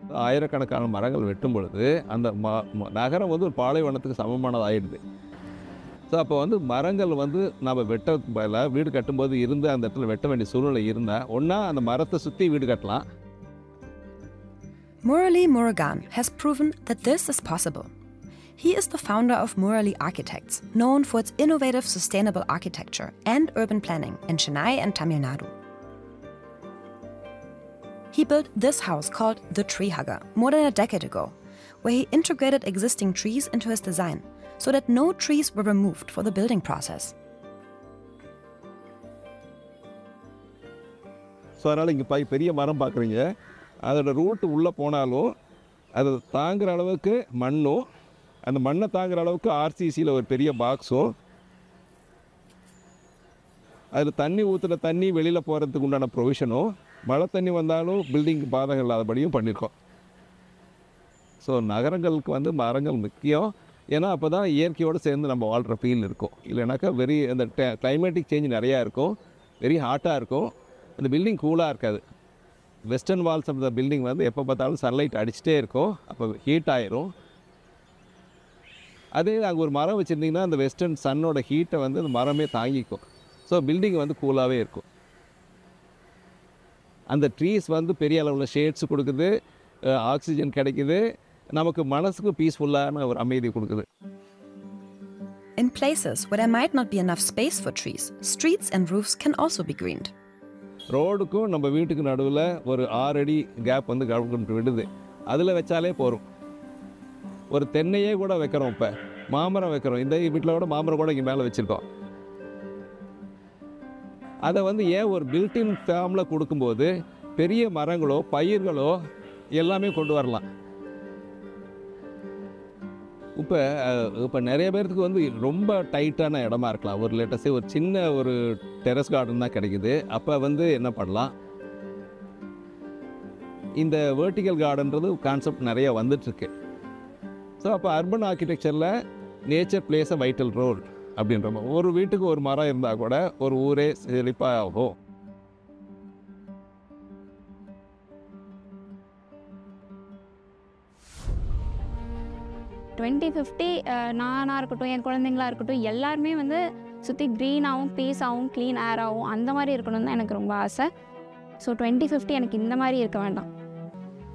ஆயிரக்கணக்கான மரங்கள் வெட்டும் பொழுது அந்த நகரம் வந்து ஒரு பாலைவனத்துக்கு சமமானதாகிடுது. ஸோ அப்போ வந்து மரங்கள் வந்து நம்ம வெட்டதுக்கு பதிலாக வீடு கட்டும்போது இருந்து அந்த இடத்துல வெட்ட வேண்டிய சூழ்நிலை இருந்தால் ஒன்றா அந்த மரத்தை சுற்றி வீடு கட்டலாம். Murali Murugan has proven that this is possible. He is the founder of Murali Architects, known for its innovative sustainable architecture and urban planning in Chennai and Tamil Nadu. He built this house called The Tree Hugger more than a decade ago, where he integrated existing trees into his design so that no trees were removed for the building process. So அதனால் இங்கே பெரிய மரம் பார்க்குறீங்க, அதோட route உள்ளே போனாலும் அதை தாங்குகிற அளவுக்கு மண்ணும், அந்த மண்ணை தாங்குகிற அளவுக்கு ஆர்சிசியில் ஒரு பெரிய பாக்ஸும், அதில் தண்ணி ஊற்றுற தண்ணி வெளியில் போகிறதுக்கு உண்டான ப்ரொவிஷனும், மழை தண்ணி வந்தாலும் பில்டிங் பாதகம் இல்லாதபடியும் பண்ணியிருக்கோம். ஸோ நகரங்களுக்கு வந்து மரங்கள் முக்கியம். ஏன்னா அப்போ தான் இயற்கையோடு சேர்ந்து நம்ம வாழ்கிற ஃபீல் இருக்கும். இல்லைனாக்கா அந்த கிளைமேட்டிக் சேஞ்ச் நிறையா இருக்கும், வெரி ஹாட்டாக இருக்கும், அந்த பில்டிங் கூலாக இருக்காது. Western Waals of the building வந்து எப்போ பார்த்தாலும் சன்லைட் அடிச்சுட்டே இருக்கும், அப்போ ஹீட் ஆயிரும். அதே அங்கே ஒரு மரம் வச்சுருந்திங்கன்னா அந்த வெஸ்டர்ன் சன்னோட ஹீட்டை வந்து அந்த மரமே தாங்கிக்கும். ஸோ பில்டிங் வந்து கூலாகவே இருக்கும். அந்த ட்ரீஸ் வந்து பெரிய அளவில் ஷேட்ஸ் கொடுக்குது, ஆக்சிஜன் கிடைக்குது, நமக்கு மனசுக்கு பீஸ்ஃபுல்லான ஒரு அமைதி கொடுக்குது. In places where there might not be enough space for trees, streets and roofs can also be greened. ரோடுக்கும் நம்ம வீட்டுக்கு நடுவில் ஒரு 6 அடி கேப் வந்து கவர்மெண்ட் விடுது, அதில் வச்சாலே போகும். ஒரு தென்னையே கூட வைக்கிறோம், இப்போ மாமரம் வைக்கிறோம், இந்த வீட்டில் கூட மாமரம் கூட இங்கே மேலே வச்சுருக்கோம். அதை வந்து ஏன் ஒரு பில்டின் ஃபார்மில் கொடுக்கும்போது பெரிய மரங்களோ பயிர்களோ எல்லாமே கொண்டு வரலாம். இப்போ நிறைய பேர்த்துக்கு வந்து ரொம்ப டைட்டான இடமா இருக்கலாம், ஒரு லேட்டஸ்ட்டு ஒரு சின்ன ஒரு டெரஸ் கார்டன் தான் கிடைக்குது. அப்போ வந்து என்ன பண்ணலாம், இந்த வெர்டிக்கல் கார்டன்றது கான்செப்ட் நிறைய வந்துட்டுருக்கு. ஸோ அப்போ அர்பன் ஆர்கிடெக்சரில் நேச்சர் பிளேஸ் அ வைட்டல் ரோல் அப்படின்ற மாதிரி ஒரு வீட்டுக்கு ஒரு மரம் இருந்தால் கூட ஒரு ஊரே செழிப்பாக ஆகும். நானாக இருக்கட்டும், என் குழந்தைங்களா இருக்கட்டும், எல்லாருமே வந்து சுற்றி க்ரீனாகவும் பீஸாகவும் க்ளீன் ஏராகவும் அந்த மாதிரி இருக்கணும்னு தான் எனக்கு ரொம்ப ஆசை. ஸோ 2050 எனக்கு இந்த மாதிரி இருக்க வேண்டாம்.